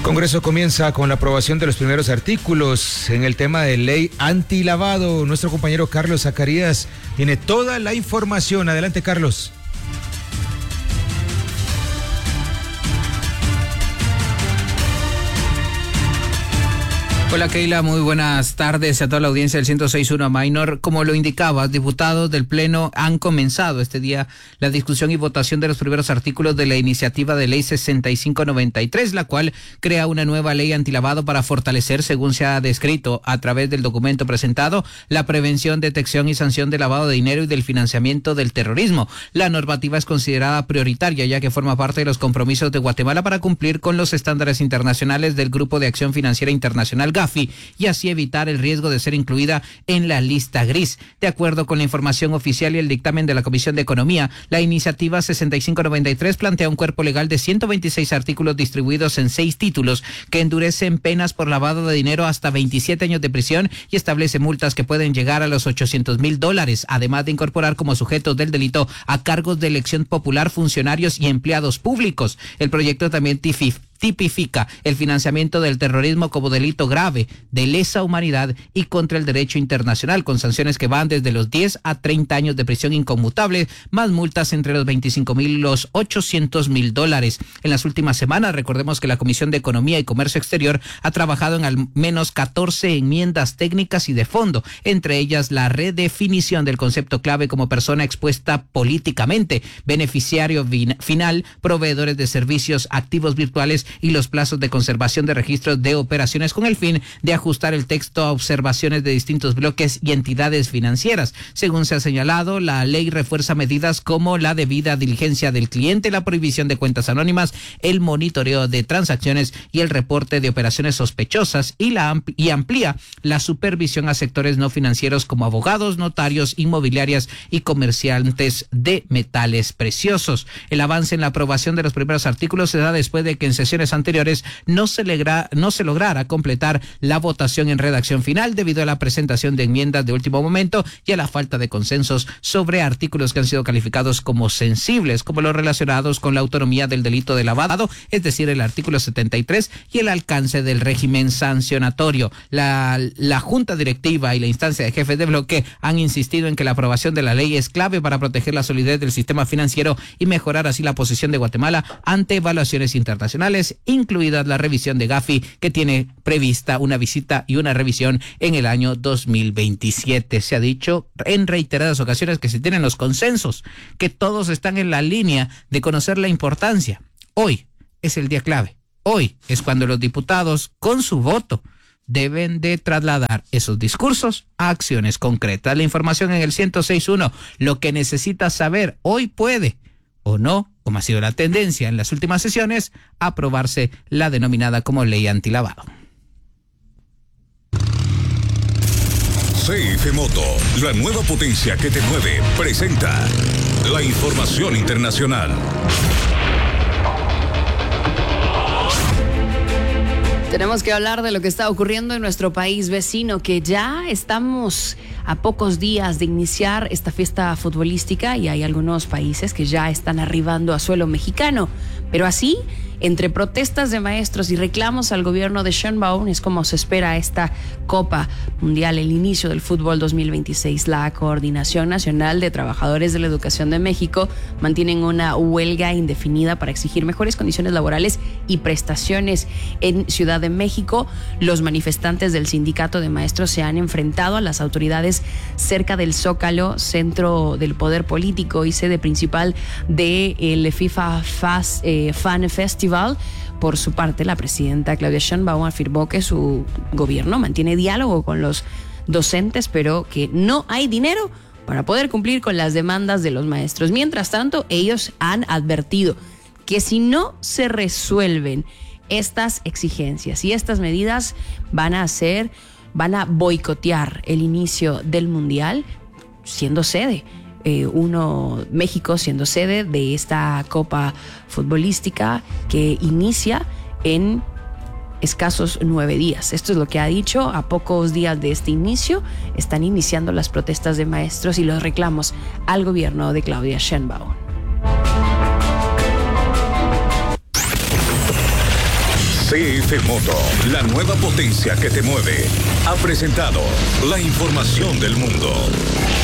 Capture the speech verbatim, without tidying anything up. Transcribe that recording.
Congreso comienza con la aprobación de los primeros artículos en el tema de ley antilavado. Nuestro compañero Carlos Zacarías tiene toda la información. Adelante, Carlos. Hola Keila, muy buenas tardes a toda la audiencia del ciento seis punto uno Minor. Como lo indicaba, diputados del Pleno han comenzado este día la discusión y votación de los primeros artículos de la iniciativa de ley sesenta y cinco noventa y tres, la cual crea una nueva ley antilavado para fortalecer, según se ha descrito a través del documento presentado, la prevención, detección y sanción del lavado de dinero y del financiamiento del terrorismo. La normativa es considerada prioritaria ya que forma parte de los compromisos de Guatemala para cumplir con los estándares internacionales del Grupo de Acción Financiera Internacional Gafi y así evitar el riesgo de ser incluida en la lista gris. De acuerdo con la información oficial y el dictamen de la Comisión de Economía, la iniciativa sesenta y cinco noventa y tres plantea un cuerpo legal de ciento veintiséis artículos distribuidos en seis títulos que endurecen penas por lavado de dinero hasta veintisiete años de prisión y establece multas que pueden llegar a los ochocientos mil dólares, además de incorporar como sujetos del delito a cargos de elección popular, funcionarios y empleados públicos. El proyecto también tifif tipifica el financiamiento del terrorismo como delito grave, de lesa humanidad y contra el derecho internacional, con sanciones que van desde los diez a treinta años de prisión inconmutable, más multas entre los veinticinco mil y los ochocientos mil dólares. En las últimas semanas, recordemos que la Comisión de Economía y Comercio Exterior ha trabajado en al menos catorce enmiendas técnicas y de fondo, entre ellas la redefinición del concepto clave como persona expuesta políticamente, beneficiario final, proveedores de servicios, activos virtuales y los plazos de conservación de registros de operaciones, con el fin de ajustar el texto a observaciones de distintos bloques y entidades financieras. Según se ha señalado, la ley refuerza medidas como la debida diligencia del cliente, la prohibición de cuentas anónimas, el monitoreo de transacciones y el reporte de operaciones sospechosas y, la ampl- y amplía la supervisión a sectores no financieros como abogados, notarios, inmobiliarias y comerciantes de metales preciosos. El avance en la aprobación de los primeros artículos se da después de que en sesión anteriores no se, legra, no se lograra completar la votación en redacción final debido a la presentación de enmiendas de último momento y a la falta de consensos sobre artículos que han sido calificados como sensibles, como los relacionados con la autonomía del delito de lavado, es decir, el artículo setenta y tres y el alcance del régimen sancionatorio. La, la Junta Directiva y la instancia de jefes de bloque han insistido en que la aprobación de la ley es clave para proteger la solidez del sistema financiero y mejorar así la posición de Guatemala ante evaluaciones internacionales, incluida la revisión de Gafi, que tiene prevista una visita y una revisión en el año dos mil veintisiete. Se ha dicho en reiteradas ocasiones que se tienen los consensos, que todos están en la línea de conocer la importancia. Hoy es el día clave. Hoy es cuando los diputados, con su voto, deben de trasladar esos discursos a acciones concretas. La información en el ciento seis punto uno. Lo que necesitas saber hoy puede o no, como ha sido la tendencia en las últimas sesiones, aprobarse la denominada como ley antilavado. C F Moto, la nueva potencia que te mueve, presenta la información internacional. Tenemos que hablar de lo que está ocurriendo en nuestro país vecino, que ya estamos a pocos días de iniciar esta fiesta futbolística y hay algunos países que ya están arribando a suelo mexicano. Pero así, entre protestas de maestros y reclamos al gobierno de Sheinbaum, es como se espera esta Copa Mundial, el inicio del fútbol dos mil veintiséis. La Coordinación Nacional de Trabajadores de la Educación de México mantienen una huelga indefinida para exigir mejores condiciones laborales y prestaciones en Ciudad de México. Los manifestantes del sindicato de maestros se han enfrentado a las autoridades cerca del Zócalo, centro del poder político y sede principal del FIFA Fast, eh, Fan Festival. Por su parte, la presidenta Claudia Sheinbaum afirmó que su gobierno mantiene diálogo con los docentes, pero que no hay dinero para poder cumplir con las demandas de los maestros. Mientras tanto, ellos han advertido que si no se resuelven estas exigencias y estas medidas, van a hacer, van a boicotear el inicio del Mundial, siendo sede. Eh, uno, México siendo sede de esta Copa Futbolística que inicia en escasos nueve días. Esto es lo que ha dicho. A pocos días de este inicio están iniciando las protestas de maestros y los reclamos al gobierno de Claudia Sheinbaum. C F Moto, la nueva potencia que te mueve, ha presentado la información del mundo.